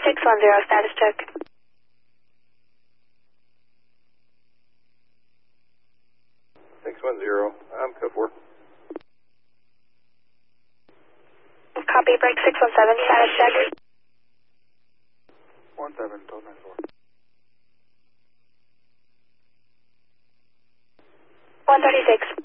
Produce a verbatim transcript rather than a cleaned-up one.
six one zero, status check. six one zero, I'm code four. Copy, break six one seven, status check. one seven, twelve nine four. one thirty-six.